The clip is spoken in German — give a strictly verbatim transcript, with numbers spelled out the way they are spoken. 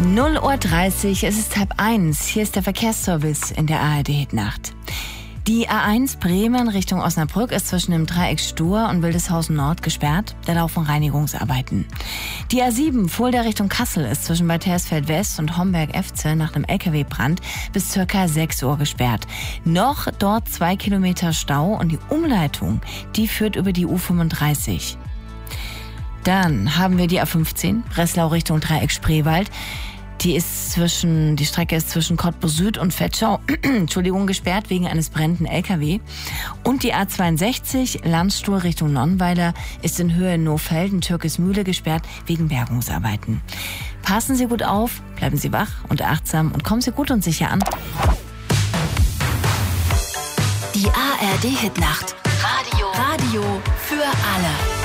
null Uhr dreißig, es ist halb eins. Hier ist der Verkehrsservice in der A R D-Hitnacht. Die A eins Bremen Richtung Osnabrück ist zwischen dem Dreieck Stur und Wildeshausen Nord gesperrt. Da laufen Reinigungsarbeiten. Die A sieben Fulda Richtung Kassel ist zwischen Bad Hersfeld West und Homberg-Efze nach einem L K W-Brand bis circa sechs Uhr gesperrt. Noch dort zwei Kilometer Stau und die Umleitung, die führt über die U fünfunddreißig. Dann haben wir die A fünfzehn, Breslau Richtung Dreieck Spreewald. Die ist zwischen, die Strecke ist zwischen Cottbus Süd und Vetschau, Entschuldigung, gesperrt wegen eines brennenden L K W. Und die A zweiundsechzig, Landstuhl Richtung Nonnweiler, ist in Höhe Nohfelden, Türkismühle gesperrt wegen Bergungsarbeiten. Passen Sie gut auf, bleiben Sie wach und achtsam und kommen Sie gut und sicher an. Die A R D-Hitnacht. Radio. Radio für alle.